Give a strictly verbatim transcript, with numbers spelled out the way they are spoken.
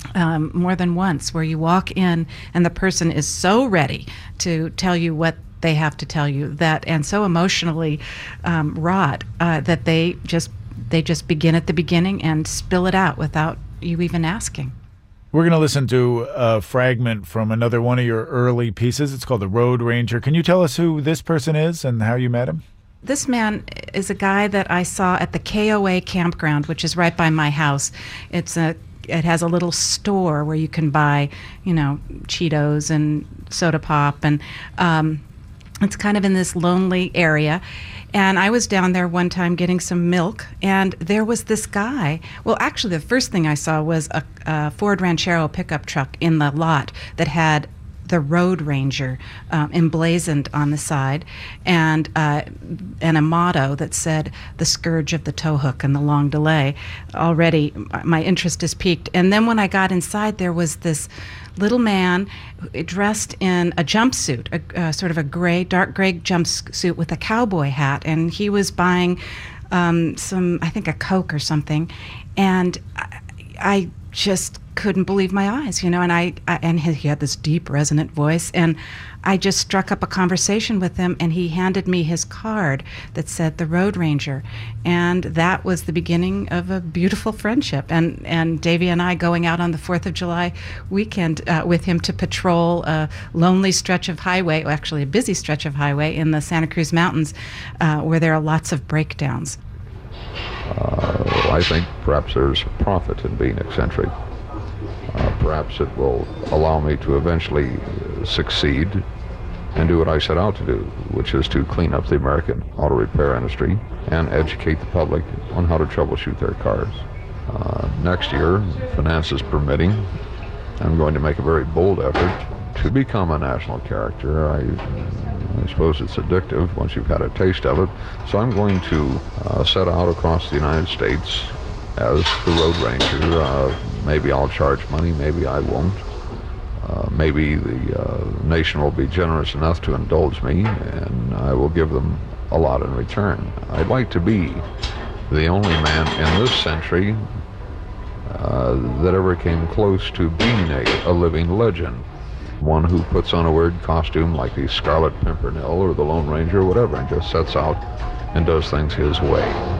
um, more than once, where you walk in and the person is so ready to tell you what they have to tell you, that and so emotionally um, wrought uh, that they just they just begin at the beginning and spill it out without you even asking. We're going to listen to a fragment from another one of your early pieces. It's called The Road Ranger. Can you tell us who this person is and how you met him? This man is a guy that I saw at the K O A campground, which is right by my house. It's a It has a little store where you can buy, you know, Cheetos and soda pop, and um, it's kind of in this lonely area. And I was down there one time getting some milk, and there was this guy. Well, actually, the first thing I saw was a, a Ford Ranchero pickup truck in the lot that had the Road Ranger um, emblazoned on the side, and uh, and a motto that said, "The scourge of the tow hook and the long delay." Already, my interest is piqued. And then when I got inside, there was this little man dressed in a jumpsuit, a, uh, sort of a gray, dark gray jumpsuit with a cowboy hat, and he was buying um, some, I think, a Coke or something, and I, I just couldn't believe my eyes, you know, and I, I and he, he had this deep, resonant voice, and I just struck up a conversation with him, and he handed me his card that said the Road Ranger, and that was the beginning of a beautiful friendship. And and Davey and I going out on the fourth of July weekend uh, with him to patrol a lonely stretch of highway, well, actually a busy stretch of highway in the Santa Cruz Mountains, uh, where there are lots of breakdowns. Uh, I think perhaps there's profit in being eccentric. Uh, perhaps it will allow me to eventually uh, succeed and do what I set out to do, which is to clean up the American auto repair industry and educate the public on how to troubleshoot their cars. Uh, next year, finances permitting, I'm going to make a very bold effort to become a national character. I, I suppose it's addictive once you've had a taste of it. So I'm going to uh, set out across the United States as the Road Ranger. Uh, maybe I'll charge money, maybe I won't. Uh, maybe the uh, nation will be generous enough to indulge me, and I will give them a lot in return. I'd like to be the only man in this century uh, that ever came close to being a, a living legend. One who puts on a weird costume like the Scarlet Pimpernel or the Lone Ranger or whatever and just sets out and does things his way.